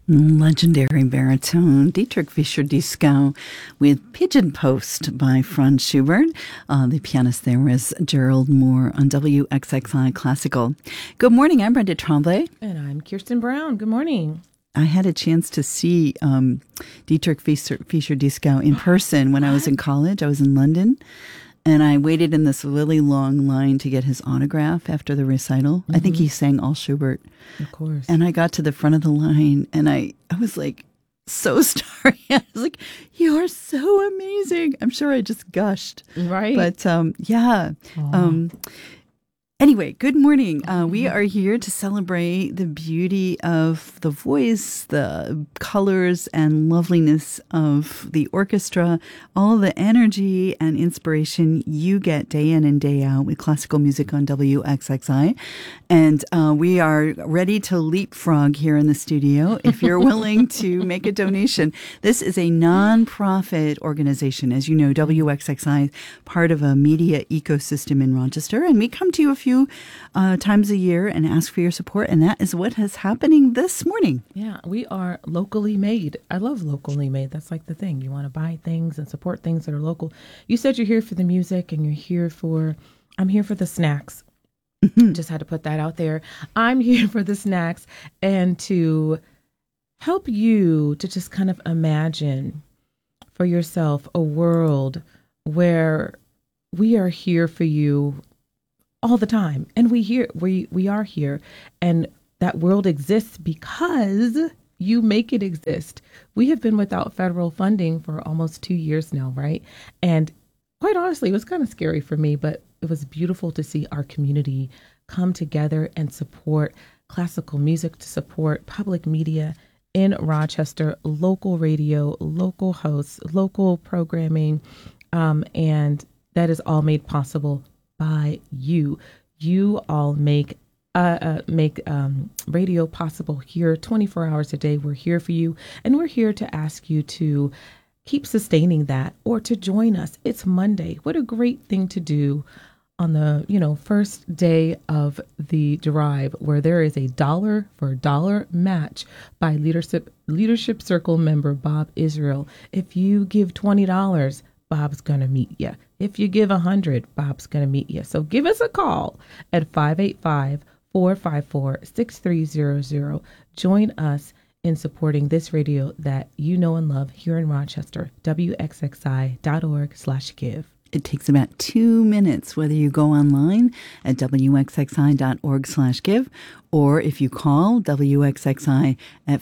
Legendary baritone Dietrich Fischer-Dieskau with Pigeon Post by Franz Schubert. The pianist there was Gerald Moore on WXXI Classical. Good morning, I'm Brenda Tremblay. And I'm Kirsten Brown. Good morning. I had a chance to see Dietrich Fischer-Dieskau in person when I was in college. I was in London. And I waited in this really long line to get his autograph after the recital. Mm-hmm. I think he sang all Schubert. Of course. And I got to the front of the line and I was like so starry. I was like, you are so amazing. I'm sure I just gushed. Right. But yeah. Anyway, good morning. We are here to celebrate the beauty of the voice, the colors and loveliness of the orchestra, all the energy and inspiration you get day in and day out with classical music on WXXI. And we are ready to leapfrog here in the studio if you're willing to make a donation. This is a nonprofit organization. As you know, WXXI is part of a media ecosystem in Rochester, and we come to you a few times a year and ask for your support, and that is what is happening this morning. Yeah, we are locally made. I love locally made. That's like the thing. You want to buy things and support things that are local. You said you're here for the music, and I'm here for the snacks. Just had to put that out there. I'm here for the snacks and to help you to just kind of imagine for yourself a world where we are here for you all the time. And we are here. And that world exists because you make it exist. We have been without federal funding for almost 2 years now, right? And quite honestly, it was kind of scary for me, but it was beautiful to see our community come together and support classical music, to support public media in Rochester, local radio, local hosts, local programming, and that is all made possible by you. You all make radio possible here 24 hours a day. We're here for you, and we're here to ask you to keep sustaining that or to join us. It's Monday. What a great thing to do on the first day of the drive, where there is a dollar for dollar match by Leadership Circle member Bob Israel. If you give $20, Bob's going to meet you. If you give 100, Bob's going to meet you. So give us a call at 585-454-6300. Join us in supporting this radio that you know and love here in Rochester, wxxi.org/give. It takes about 2 minutes, whether you go online at wxxi.org/give, or if you call WXXI at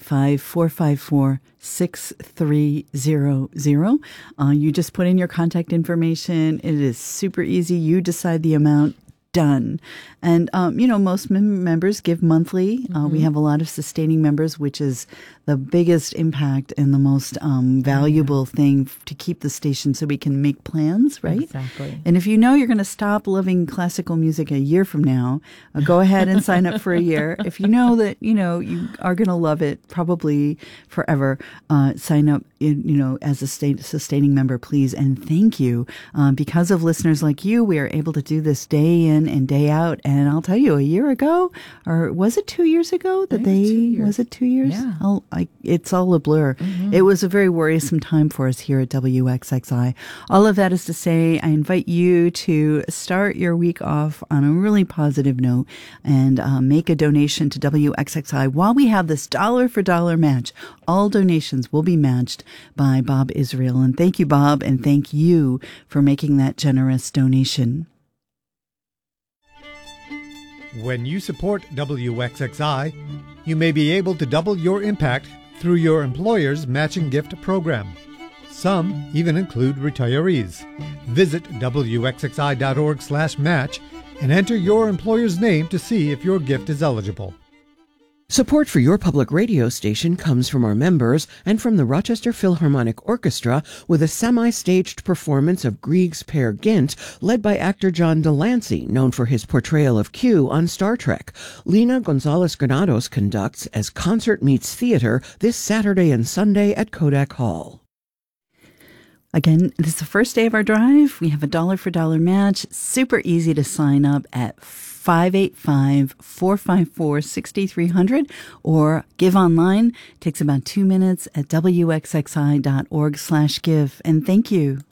585-454-6300. You just put in your contact information. It is super easy. You decide the amount. Done. And, most members give monthly. We have a lot of sustaining members, which is the biggest impact and the most valuable thing to keep the station so we can make plans, right? Exactly. And if you know you're going to stop loving classical music a year from now, go ahead and sign up for a year. If you know that, you are going to love it probably forever, sign up, as a sustaining member, please. And thank you. Because of listeners like you, we are able to do this day in and day out. And I'll tell you, a year ago, or was it 2 years ago that was it 2 years? Yeah. It's all a blur. Mm-hmm. It was a very worrisome time for us here at WXXI. All of that is to say, I invite you to start your week off on a really positive note and make a donation to WXXI while we have this dollar for dollar match. All donations will be matched by Bob Israel. And thank you, Bob, and thank you for making that generous donation. When you support WXXI, you may be able to double your impact through your employer's matching gift program. Some even include retirees. Visit WXXI.org/match and enter your employer's name to see if your gift is eligible. Support for your public radio station comes from our members and from the Rochester Philharmonic Orchestra with a semi-staged performance of Grieg's Peer Gynt, led by actor John Delancey, known for his portrayal of Q on Star Trek. Lina Gonzalez-Granados conducts as concert meets theater this Saturday and Sunday at Kodak Hall. Again, this is the first day of our drive. We have a dollar for dollar match. Super easy to sign up at 585-454-6300 or give online. Takes about 2 minutes at wxxi.org/give. And thank you.